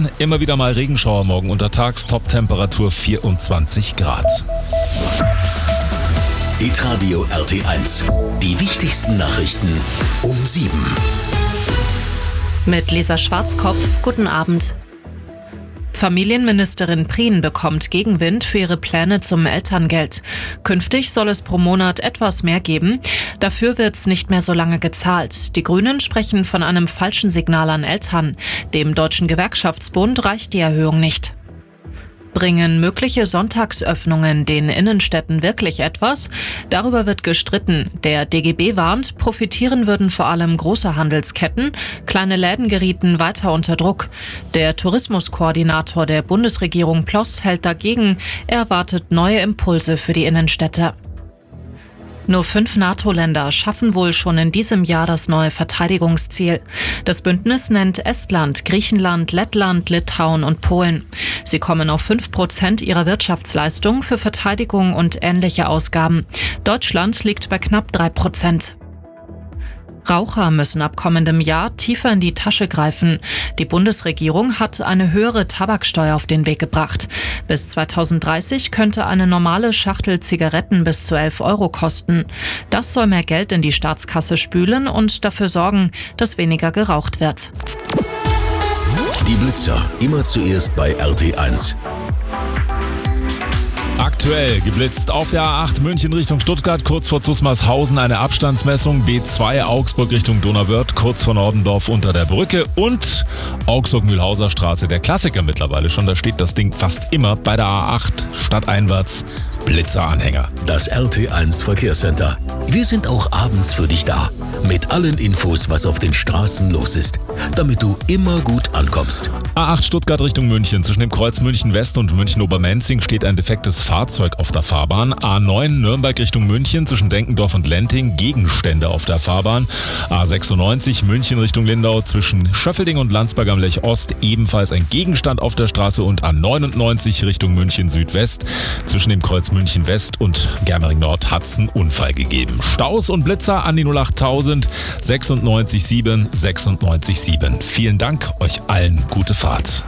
Dann immer wieder mal Regenschauer morgen untertags, Top-Temperatur 24 Grad. Hitradio RT1. Die wichtigsten Nachrichten um 7. Mit Lisa Schwarzkopf, guten Abend. Familienministerin Prien bekommt Gegenwind für ihre Pläne zum Elterngeld. Künftig soll es pro Monat etwas mehr geben. Dafür wird's nicht mehr so lange gezahlt. Die Grünen sprechen von einem falschen Signal an Eltern. Dem Deutschen Gewerkschaftsbund reicht die Erhöhung nicht. Bringen mögliche Sonntagsöffnungen den Innenstädten wirklich etwas? Darüber wird gestritten. Der DGB warnt, profitieren würden vor allem große Handelsketten, kleine Läden gerieten weiter unter Druck. Der Tourismuskoordinator der Bundesregierung Ploss hält dagegen. Er erwartet neue Impulse für die Innenstädte. Nur 5 NATO-Länder schaffen wohl schon in diesem Jahr das neue Verteidigungsziel. Das Bündnis nennt Estland, Griechenland, Lettland, Litauen und Polen. Sie kommen auf 5% ihrer Wirtschaftsleistung für Verteidigung und ähnliche Ausgaben. Deutschland liegt bei knapp 3%. Raucher müssen ab kommendem Jahr tiefer in die Tasche greifen. Die Bundesregierung hat eine höhere Tabaksteuer auf den Weg gebracht. Bis 2030 könnte eine normale Schachtel Zigaretten bis zu 11 € kosten. Das soll mehr Geld in die Staatskasse spülen und dafür sorgen, dass weniger geraucht wird. Die Blitzer, immer zuerst bei RT1. Aktuell geblitzt auf der A8 München Richtung Stuttgart, kurz vor Zusmarshausen eine Abstandsmessung, B2 Augsburg Richtung Donauwörth, kurz vor Nordendorf unter der Brücke und Augsburg-Mühlhauser Straße, der Klassiker mittlerweile schon, da steht das Ding fast immer bei der A8 stadteinwärts, Blitzeranhänger. Das RT1 Verkehrscenter. Wir sind auch abends für dich da. Mit allen Infos, was auf den Straßen los ist, damit du immer gut ankommst. A8 Stuttgart Richtung München. Zwischen dem Kreuz München West und München Obermenzing steht ein defektes Fahrzeug auf der Fahrbahn. A9 Nürnberg Richtung München. Zwischen Denkendorf und Lenting Gegenstände auf der Fahrbahn. A96 München Richtung Lindau. Zwischen Schöffelding und Landsberg am Lech Ost ebenfalls ein Gegenstand auf der Straße. Und A99 Richtung München Südwest. Zwischen dem Kreuz München West und Germering Nord hat es einen Unfall gegeben. Staus und Blitzer an die 08000 96 7. Vielen Dank, euch allen gute Fahrt.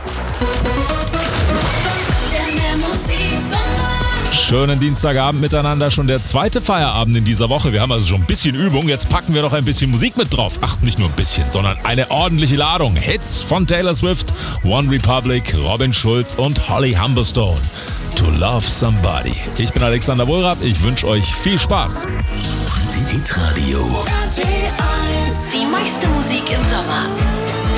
Schönen Dienstagabend miteinander, schon der zweite Feierabend in dieser Woche. Wir haben also schon ein bisschen Übung, jetzt packen wir noch ein bisschen Musik mit drauf. Ach, nicht nur ein bisschen, sondern eine ordentliche Ladung. Hits von Taylor Swift, One Republic, Robin Schulz und Holly Humberstone. To Love Somebody. Ich bin Alexander Wohlrab, ich wünsche euch viel Spaß. Hitradio. Die meiste Musik im Sommer.